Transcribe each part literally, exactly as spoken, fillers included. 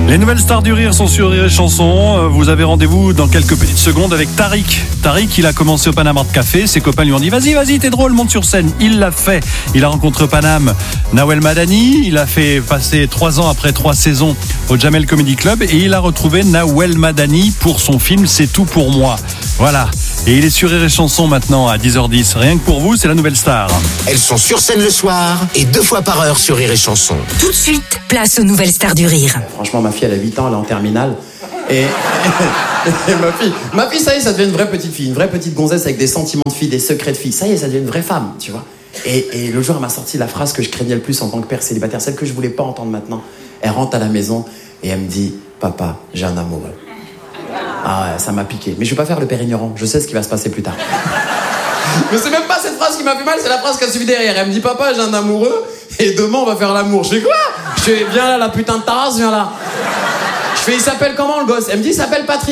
Les nouvelles stars du rire sont sur Rire et Chanson. Vous avez rendez-vous dans quelques petites secondes avec Tariq. Tariq, il a commencé au Panama Café. Ses copains lui ont dit « Vas-y, vas-y, t'es drôle, monte sur scène ». Il l'a fait. Il a rencontré au Paname Nawel Madani. Il a fait passer trois ans après trois saisons au Jamel Comedy Club. Et il a retrouvé Nawel Madani pour son film « C'est tout pour moi ». Voilà. Et il est sur Rire et Chanson maintenant à dix heures dix. Rien que pour vous, c'est la nouvelle star. Elles sont sur scène le soir et deux fois par heure sur Rire et Chanson. Tout de suite, place aux nouvelles stars du rire. Franchement, ma fille, elle a huit ans, elle est en terminale. Et, et ma fille, ma fille, ça y est, ça devient une vraie petite fille, une vraie petite gonzesse avec des sentiments de fille, des secrets de fille. Ça y est, ça devient une vraie femme, tu vois. Et, et le jour, elle m'a sorti la phrase que je craignais le plus en tant que père célibataire, celle que je voulais pas entendre maintenant. Elle rentre à la maison et elle me dit « Papa, j'ai un amoureux ». Ah ouais, ça m'a piqué. Mais je vais pas faire le père ignorant, je sais ce qui va se passer plus tard. Mais c'est même pas cette phrase qui m'a fait mal, c'est la phrase qui a suivi derrière. Elle me dit « Papa, j'ai un amoureux et demain on va faire l'amour ». Je fais quoi? Je fais « Viens là, la putain de Taras, viens là ». Je fais « Il s'appelle comment le gosse ?» Elle me dit « Il s'appelle Patrick ».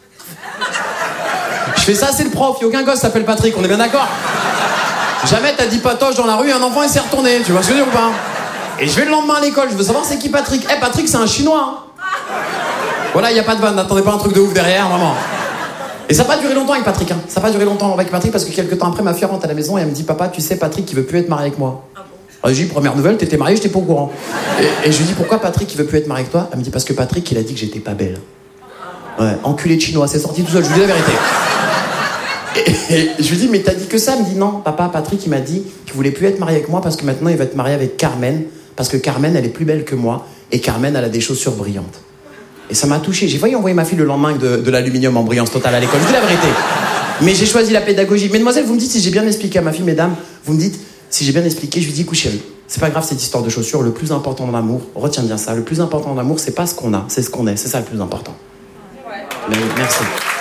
Je fais « Ça c'est le prof, il y a aucun gosse qui s'appelle Patrick, on est bien d'accord? Jamais t'as dit patoche dans la rue, un enfant il s'est retourné, tu vois ce que je veux dire ou pas? Et je vais le lendemain à l'école, je veux savoir c'est qui Patrick. Eh hey, Patrick c'est un chinois hein. Voilà, il n'y a pas de vanne, n'attendez pas un truc de ouf derrière, vraiment. Et ça n'a pas duré longtemps avec Patrick, hein. Ça n'a pas duré longtemps avec Patrick parce que quelques temps après, ma fille rentre à la maison et elle me dit « Papa, tu sais, Patrick, il veut plus être marié avec moi. » Ah bon? Alors je lui dis « Première nouvelle, t'étais marié, j'étais pas au courant. » Et, et je lui dis « Pourquoi Patrick, il veut plus être marié avec toi ?» Elle me dit « Parce que Patrick, il a dit que j'étais pas belle. » Ouais, enculé de chinois, c'est sorti tout seul, je vous dis la vérité. Et, et je lui dis « Mais t'as dit que ça ?» Elle me dit « Non, papa, Patrick, il m'a dit qu'il voulait plus être marié avec moi parce que maintenant, il va être marié avec Carmen. Parce que Carmen, elle est plus belle que moi. Et Carmen, elle a des chaussures brillantes. » Et ça m'a touché. J'ai failli envoyer ma fille le lendemain avec de, de l'aluminium en brillance totale à l'école. Je dis la vérité. Mais j'ai choisi la pédagogie. Mesdemoiselles, vous me dites si j'ai bien expliqué à ma fille, mesdames. Vous me dites si j'ai bien expliqué. Je lui dis, écoute chérie, c'est pas grave cette histoire de chaussures. Le plus important dans l'amour, retiens bien ça. Le plus important dans l'amour, c'est pas ce qu'on a, c'est ce qu'on est. C'est ça le plus important. Ouais. Mais, merci.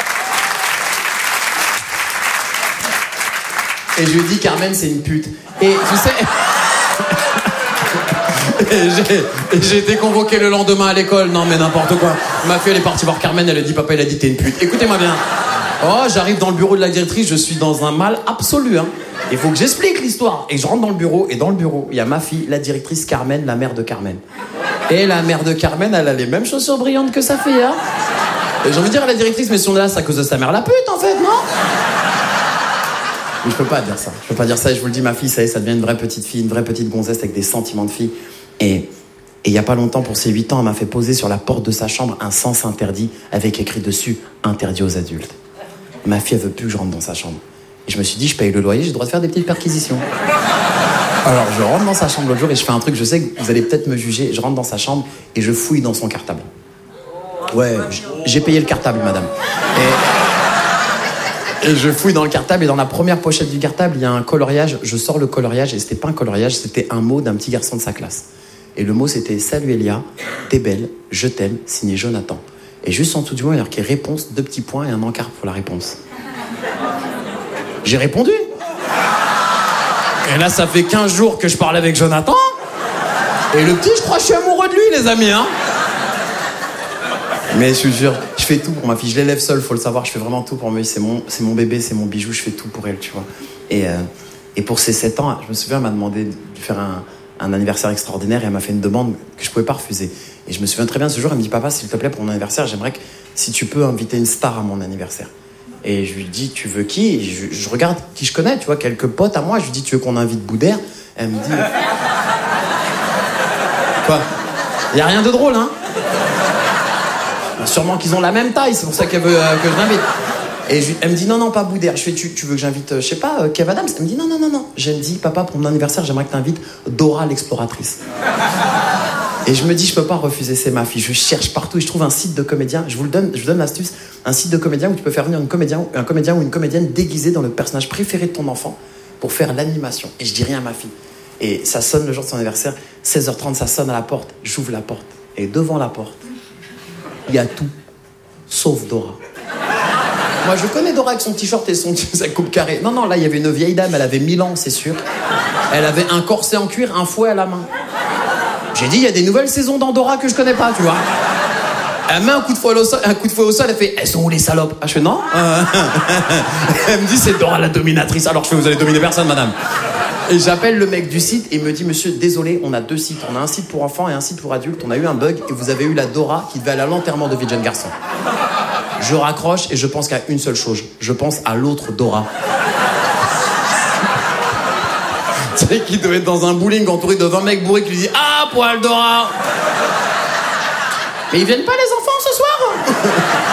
Et je lui dis, Carmen, c'est une pute. Et tu sais. Et j'ai, et j'ai été convoqué le lendemain à l'école. Non mais n'importe quoi. Ma fille elle est partie voir Carmen, elle a dit papa il a dit t'es une pute. Écoutez-moi bien. Oh j'arrive dans le bureau de la directrice, je suis dans un mal absolu hein. Il faut que j'explique l'histoire. Et je rentre dans le bureau et dans le bureau il y a ma fille, la directrice Carmen, la mère de Carmen. Et la mère de Carmen elle a les mêmes chaussures brillantes que sa fille hein. Et j'ai envie de dire à la directrice mais si on est là c'est à cause de sa mère la pute en fait non? Mais je peux pas dire ça. Je peux pas dire ça et je vous le dis ma fille ça y est ça devient une vraie petite fille, une vraie petite gonzesse avec des sentiments de fille. Et il n'y a pas longtemps, pour ses huit ans, elle m'a fait poser sur la porte de sa chambre un sens interdit avec écrit dessus « Interdit aux adultes ». Ma fille, elle veut plus que je rentre dans sa chambre. Et je me suis dit, je paye le loyer, j'ai le droit de faire des petites perquisitions. Alors je rentre dans sa chambre l'autre jour et je fais un truc, je sais que vous allez peut-être me juger. Je rentre dans sa chambre et je fouille dans son cartable. Ouais, j'ai payé le cartable, madame. Et... Et je fouille dans le cartable et dans la première pochette du cartable, il y a un coloriage. Je sors le coloriage et c'était pas un coloriage, c'était un mot d'un petit garçon de sa classe. Et le mot c'était « Salut Elia, t'es belle, je t'aime, signé Jonathan ». Et juste en dessous du mot, il y a marqué « Réponse, deux petits points et un encart pour la réponse ». J'ai répondu. Et là, ça fait quinze jours que je parle avec Jonathan. Et le petit, je crois que je suis amoureux de lui, les amis, hein. Mais je vous jure, je fais tout pour ma fille. Je l'élève seule, faut le savoir. Je fais vraiment tout pour ma fille. C'est mon, c'est mon bébé, c'est mon bijou. Je fais tout pour elle, tu vois. Et, euh, et pour ses sept ans, je me souviens, elle m'a demandé de faire un, un anniversaire extraordinaire et elle m'a fait une demande que je pouvais pas refuser. Et je me souviens très bien ce jour, elle me dit « Papa, s'il te plaît, pour mon anniversaire, j'aimerais que si tu peux inviter une star à mon anniversaire. » Et je lui dis « Tu veux qui ?» Et je, je regarde qui je connais, tu vois, quelques potes à moi. Je lui dis « Tu veux qu'on invite Boudère ?» Elle me dit « Quoi ? Il y a rien de drôle, hein ? Sûrement qu'ils ont la même taille, c'est pour ça qu'elle veut euh, que je l'invite. » Et je, elle me dit « Non, non, pas Boudère. » Je fais tu, « Tu veux que j'invite, euh, je sais pas, euh, Kev Adams ?» Elle me dit « Non, non, non, non. » Je me dis « Papa, pour mon anniversaire, j'aimerais que tu invites Dora l'exploratrice. » Et je me dis, je peux pas refuser, c'est ma fille. Je cherche partout et je trouve un site de comédien. Je vous le donne, je vous donne l'astuce. Un site de comédien où tu peux faire venir une comédien, un comédien ou une comédienne déguisée dans le personnage préféré de ton enfant pour faire l'animation. Et je dis rien à ma fille. Et ça sonne le jour de son anniversaire. seize heures trente, ça sonne à la porte. J'ouvre la porte. Et devant la porte, il y a tout, sauf Dora. Moi, je connais Dora avec son t-shirt et son, sa coupe carrée. Non, non, là, il y avait une vieille dame. Elle avait mille ans, c'est sûr. Elle avait un corset en cuir, un fouet à la main. J'ai dit, il y a des nouvelles saisons d'Andorra que je connais pas, tu vois. Elle met un coup de fouet au sol, un coup de fouet au sol, elle fait, elles sont où les salopes? Ah, je fais, non. Elle me dit, c'est Dora la dominatrice. Alors je fais, vous allez dominer personne, madame. Et j'appelle le mec du site et il me dit, monsieur, désolé, on a deux sites. On a un site pour enfants et un site pour adultes. On a eu un bug et vous avez eu la Dora qui devait aller à l'enterrement de vie de jeune garçon. Je raccroche et je pense qu'à une seule chose. Je pense à l'autre Dora. Tu sais, qui devait être dans un bowling entouré de vingt mecs bourrés qui lui disent, ah, poil Dora. Mais ils viennent pas les enfants ce soir?